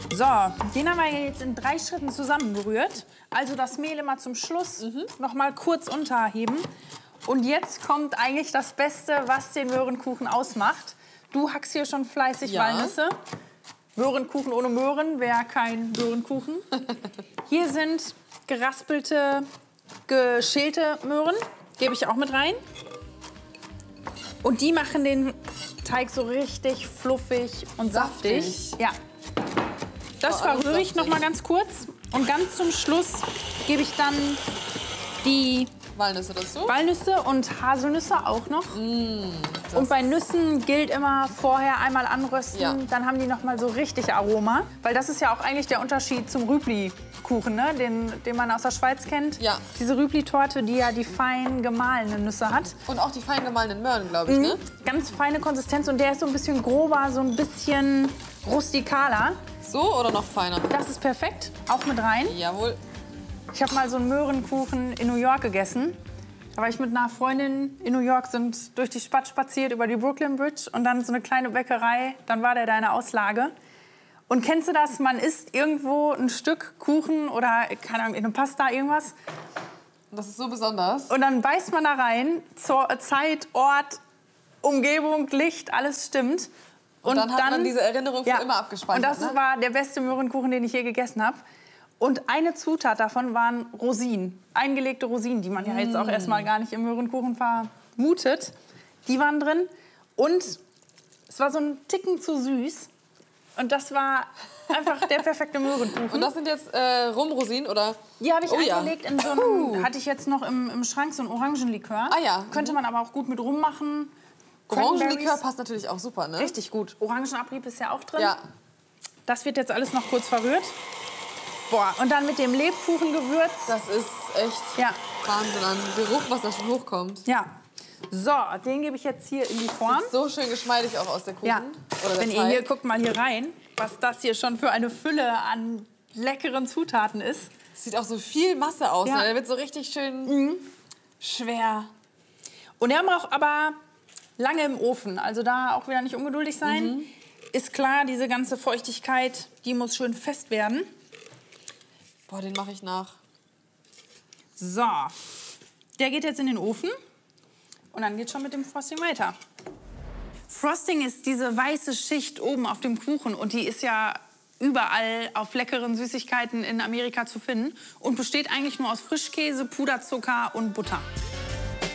So, den haben wir jetzt in 3 Schritten zusammengerührt. Also das Mehl immer zum Schluss noch mal kurz unterheben. Und jetzt kommt eigentlich das Beste, was den Möhrenkuchen ausmacht. Du hackst hier schon fleißig Walnüsse. Möhrenkuchen ohne Möhren wäre kein Möhrenkuchen. Hier sind geraspelte, geschälte Möhren. Gebe ich auch mit rein. Und die machen den Teig so richtig fluffig und saftig. Ja. Das verrühre ich noch mal ganz kurz. Und ganz zum Schluss gebe ich dann die Walnüsse dazu. Walnüsse und Haselnüsse auch noch. Und bei Nüssen gilt immer vorher einmal anrösten, dann haben die noch mal so richtig Aroma. Weil das ist ja auch eigentlich der Unterschied zum Rübli-Kuchen, ne? den man aus der Schweiz kennt. Ja. Diese Rübli-Torte, die ja die fein gemahlenen Nüsse hat. Und auch die fein gemahlenen Möhren, glaube ich, ne? Ganz feine Konsistenz und der ist so ein bisschen grober, so ein bisschen rustikaler. So oder noch feiner? Das ist perfekt, auch mit rein. Jawohl. Ich habe mal so einen Möhrenkuchen in New York gegessen. Da war ich mit einer Freundin in New York, sind durch die Stadt spaziert über die Brooklyn Bridge und dann so eine kleine Bäckerei. Dann war der da in der Auslage. Und kennst du das? Man isst irgendwo ein Stück Kuchen oder, keine Ahnung, eine Pasta, irgendwas. Das ist so besonders. Und dann beißt man da rein, Zeit, Ort, Umgebung, Licht, alles stimmt. Und dann hat man diese Erinnerung für immer abgespeichert. Und das war der beste Möhrenkuchen, den ich je gegessen habe. Und eine Zutat davon waren Rosinen, eingelegte Rosinen, die man ja jetzt auch erstmal gar nicht im Möhrenkuchen vermutet. Die waren drin und es war so ein Ticken zu süß. Und das war einfach der perfekte Möhrenkuchen. Und das sind jetzt Rumrosinen, oder? Die habe ich eingelegt in so einen, hatte ich jetzt noch im Schrank, so ein Orangenlikör. Ah ja. Könnte man aber auch gut mit Rum machen. Orangenlikör passt natürlich auch super, ne? Richtig gut. Orangenabrieb ist ja auch drin. Ja. Das wird jetzt alles noch kurz verrührt. Boah, und dann mit dem Lebkuchengewürz. Das ist echt Wahnsinn an Geruch, was da schon hochkommt. Ja. So, den gebe ich jetzt hier in die Form. Sieht so schön geschmeidig auch aus der Kuchen. Ja. Oder der Wenn ihr hier, guckt mal hier rein, was das hier schon für eine Fülle an leckeren Zutaten ist. Sieht auch so viel Masse aus. Ja. Ne? Der wird so richtig schön schwer. Und der braucht aber lange im Ofen. Also da auch wieder nicht ungeduldig sein. Ist klar, diese ganze Feuchtigkeit, die muss schön fest werden. Boah, den mache ich nach. So, der geht jetzt in den Ofen und dann geht schon mit dem Frosting weiter. Frosting ist diese weiße Schicht oben auf dem Kuchen und die ist ja überall auf leckeren Süßigkeiten in Amerika zu finden und besteht eigentlich nur aus Frischkäse, Puderzucker und Butter.